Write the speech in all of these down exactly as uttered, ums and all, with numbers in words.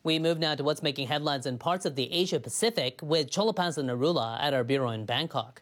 We move now to what's making headlines in parts of the Asia Pacific with Cholapansa Narula at our bureau in Bangkok.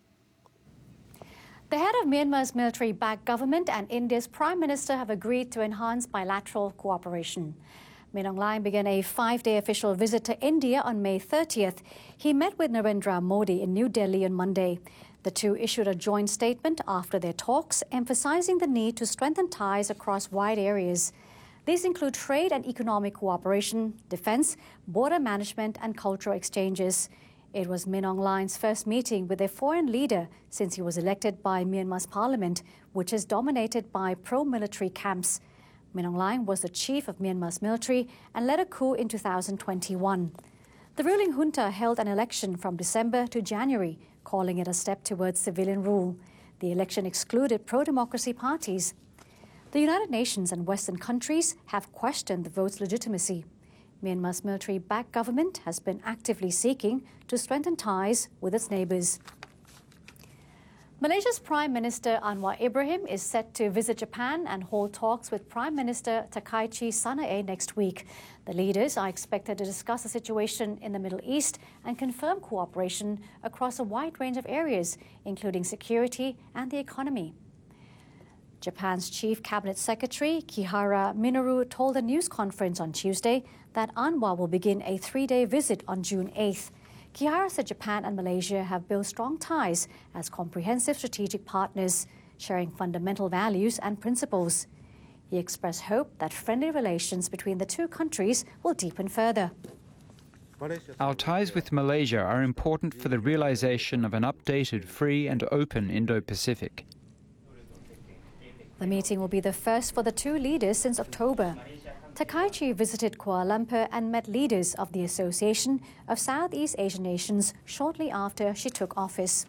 The head of Myanmar's military-backed government and India's Prime Minister have agreed to enhance bilateral cooperation. Min Aung Hlaing began a five-day official visit to India on May thirtieth. He met with Narendra Modi in New Delhi on Monday. The two issued a joint statement after their talks, emphasizing the need to strengthen ties across wide areas. These include trade and economic cooperation, defense, border management, and cultural exchanges. It was Min Aung Hlaing's first meeting with a foreign leader since he was elected by Myanmar's parliament, which is dominated by pro-military camps. Min Aung Hlaing was the chief of Myanmar's military and led a coup in two thousand twenty-one. The ruling junta held an election from December to January, calling it a step towards civilian rule. The election excluded pro-democracy parties. The United Nations and Western countries have questioned the vote's legitimacy. Myanmar's military-backed government has been actively seeking to strengthen ties with its neighbours. Malaysia's Prime Minister Anwar Ibrahim is set to visit Japan and hold talks with Prime Minister Takaichi Sanae next week. The leaders are expected to discuss the situation in the Middle East and confirm cooperation across a wide range of areas, including security and the economy. Japan's Chief Cabinet Secretary Kihara Minoru told a news conference on Tuesday that Anwar will begin a three-day visit on June eighth. Kihara said Japan and Malaysia have built strong ties as comprehensive strategic partners, sharing fundamental values and principles. He expressed hope that friendly relations between the two countries will deepen further. Our ties with Malaysia are important for the realization of an updated, free and open Indo-Pacific. The meeting will be the first for the two leaders since October. Takaichi visited Kuala Lumpur and met leaders of the Association of Southeast Asian Nations shortly after she took office.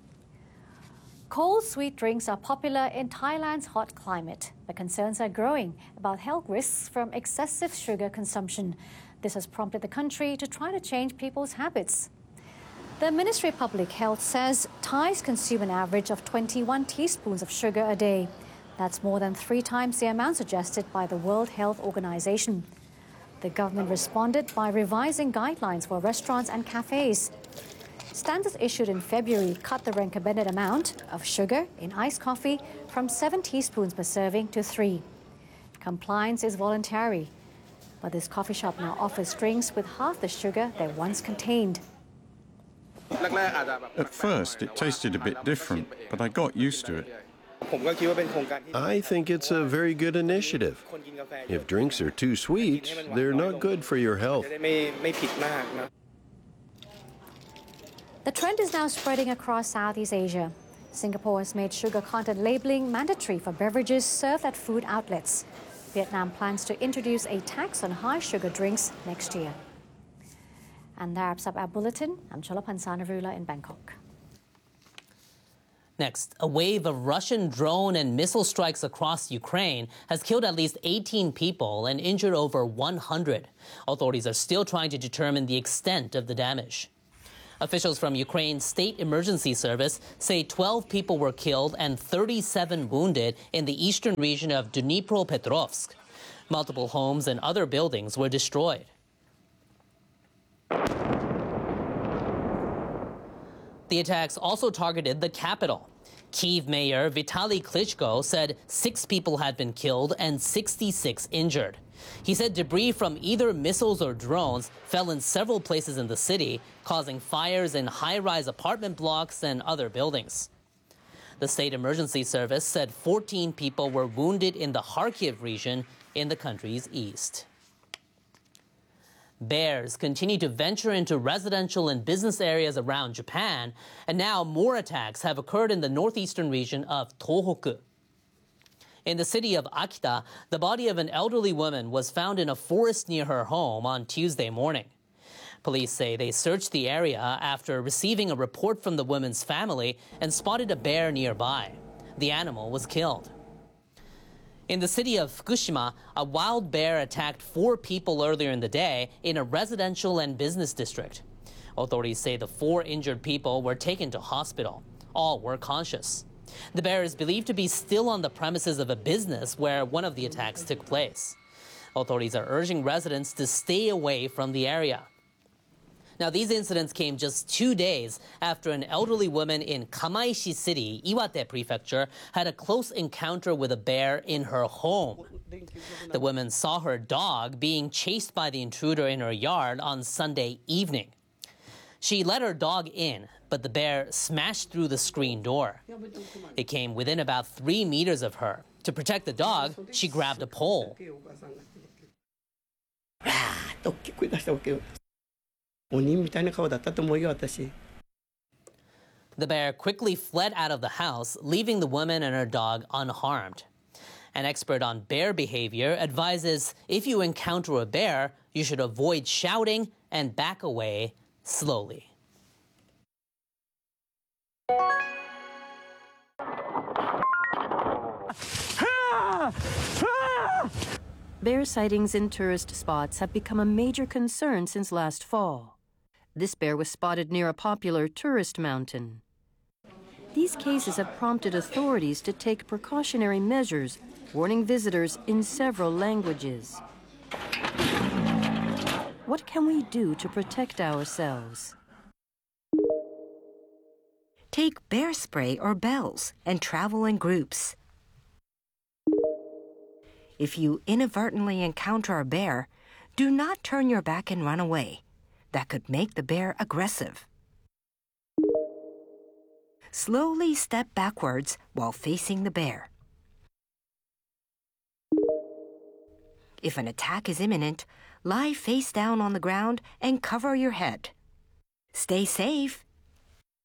Cold, sweet drinks are popular in Thailand's hot climate, but concerns are growing about health risks from excessive sugar consumption. This has prompted the country to try to change people's habits. The Ministry of Public Health says Thais consume an average of twenty-one teaspoons of sugar a day. That's more than three times the amount suggested by the World Health Organization. The government responded by revising guidelines for restaurants and cafes. Standards issued in February cut the recommended amount of sugar in iced coffee from seven teaspoons per serving to three. Compliance is voluntary, but this coffee shop now offers drinks with half the sugar they once contained. At first, it tasted a bit different, but I got used to it. I think it's a very good initiative. If drinks are too sweet, they're not good for your health. The trend is now spreading across Southeast Asia. Singapore has made sugar content labeling mandatory for beverages served at food outlets. Vietnam plans to introduce a tax on high sugar drinks next year. And that wraps up our bulletin. I'm Cholapansa Narula in Bangkok. Next, a wave of Russian drone and missile strikes across Ukraine has killed at least eighteen people and injured over one hundred. Authorities are still trying to determine the extent of the damage. Officials from Ukraine's State Emergency Service say twelve people were killed and thirty-seven wounded in the eastern region of Dnipropetrovsk. Multiple homes and other buildings were destroyed. The attacks also targeted the capital. Kyiv Mayor Vitaly Klitschko said six people had been killed and sixty-six injured. He said debris from either missiles or drones fell in several places in the city, causing fires in high-rise apartment blocks and other buildings. The State Emergency Service said fourteen people were wounded in the Kharkiv region in the country's east. Bears continue to venture into residential and business areas around Japan, and now more attacks have occurred in the northeastern region of Tohoku. In the city of Akita, the body of an elderly woman was found in a forest near her home on Tuesday morning. Police say they searched the area after receiving a report from the woman's family and spotted a bear nearby. The animal was killed. In the city of Fukushima, a wild bear attacked four people earlier in the day in a residential and business district. Authorities say the four injured people were taken to hospital. All were conscious. The bear is believed to be still on the premises of a business where one of the attacks took place. Authorities are urging residents to stay away from the area. Now, these incidents came just two days after an elderly woman in Kamaishi City, Iwate Prefecture, had a close encounter with a bear in her home. The woman saw her dog being chased by the intruder in her yard on Sunday evening. She let her dog in, but the bear smashed through the screen door. It came within about three meters of her. To protect the dog, she grabbed a pole. The bear quickly fled out of the house, leaving the woman and her dog unharmed. An expert on bear behavior advises if you encounter a bear, you should avoid shouting and back away slowly. Bear sightings in tourist spots have become a major concern since last fall. This bear was spotted near a popular tourist mountain. These cases have prompted authorities to take precautionary measures, warning visitors in several languages. What can we do to protect ourselves? Take bear spray or bells and travel in groups. If you inadvertently encounter a bear, do not turn your back and run away. That could make the bear aggressive. Slowly step backwards while facing the bear. If an attack is imminent, lie face down on the ground and cover your head. Stay safe